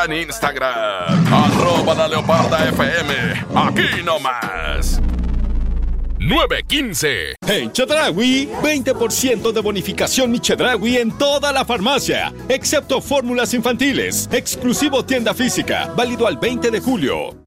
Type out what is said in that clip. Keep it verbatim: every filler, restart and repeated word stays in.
Síguela en Instagram, arroba la Leoparda F M, aquí nomás. nueve quince. En Chedraui, veinte por ciento de bonificación Mi Chedraui en toda la farmacia, excepto fórmulas infantiles. Exclusivo tienda física, válido al veinte de julio.